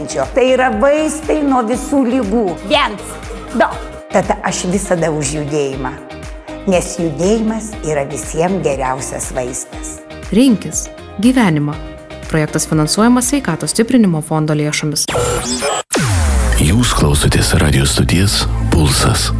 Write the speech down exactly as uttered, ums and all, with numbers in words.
balandžio. Tai yra vaistai nuo visų lygų. Viens, du. Tada aš visada už judėjimą, nes judėjimas yra visiems geriausias vaistas. Rinkis gyvenimą. Projektas finansuojamas Sveikatos stiprinimo fondo lėšomis. Jūs klausotės radijo stoties Pulsas.